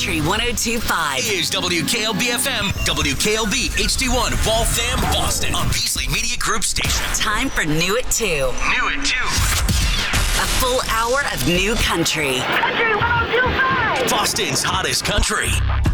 Country 102.5 is WKLB FM, WKLB HD1, Waltham, Boston, on Beasley Media Group station. Time for New at 2. New at 2. A full hour of new country. Country 102.5. Boston's hottest country.